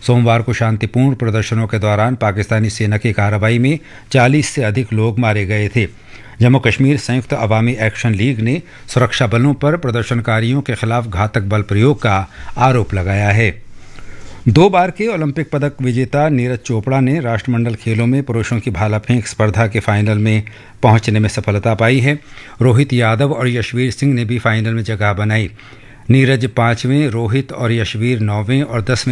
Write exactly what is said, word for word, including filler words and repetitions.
सोमवार को शांतिपूर्ण प्रदर्शनों के दौरान पाकिस्तानी सेना की कार्रवाई में चालीस से अधिक लोग मारे गए थे। जम्मू कश्मीर संयुक्त अवामी एक्शन लीग ने सुरक्षा बलों पर प्रदर्शनकारियों के खिलाफ घातक बल प्रयोग का आरोप लगाया है। दो बार के ओलंपिक पदक विजेता नीरज चोपड़ा ने राष्ट्रमंडल खेलों में पुरुषों की भाला फेंक स्पर्धा के फाइनल में पहुंचने में सफलता पाई है। रोहित यादव और यशवीर सिंह ने भी फाइनल में जगह बनाई। नीरज पांचवें, रोहित और यशवीर नौवें और दसवें